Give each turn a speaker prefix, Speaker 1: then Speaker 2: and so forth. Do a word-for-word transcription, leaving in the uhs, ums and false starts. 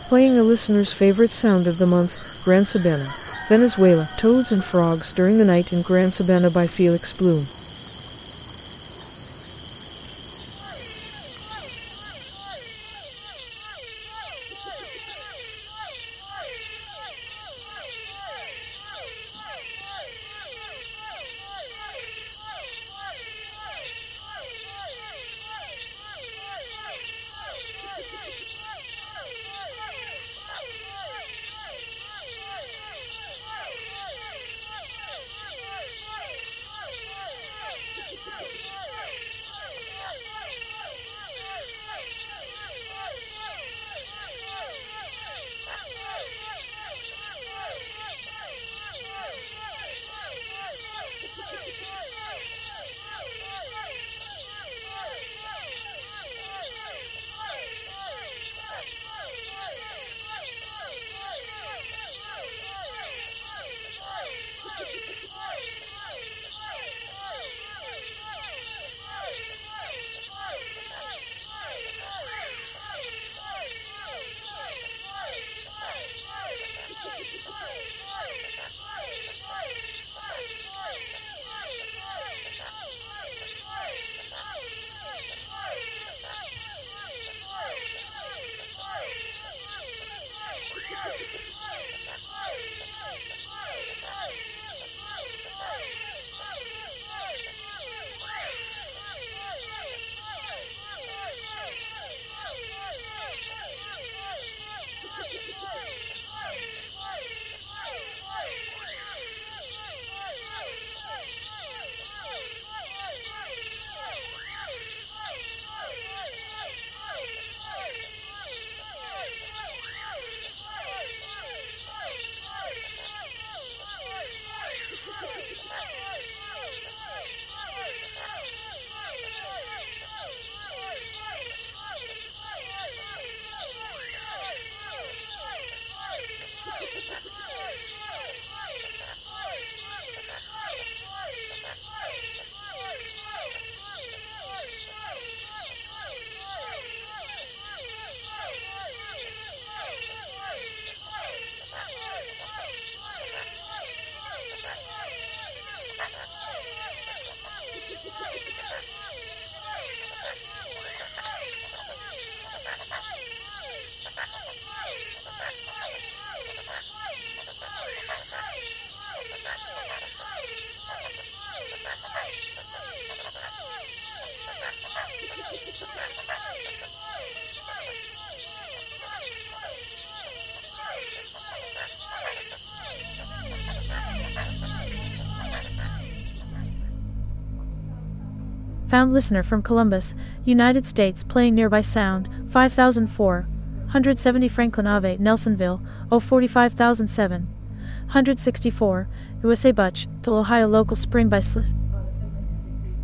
Speaker 1: Playing a listener's favorite sound of the month, Gran Sabana, Venezuela, Toads and Frogs During the Night in Gran Sabana by Felix Bloom.
Speaker 2: Found listener from Columbus, United States playing nearby sound, five thousand four hundred seventy Franklin Ave, Nelsonville, oh forty-five thousand seven hundred sixty-four, U S A Butch, to Ohio local spring by Sl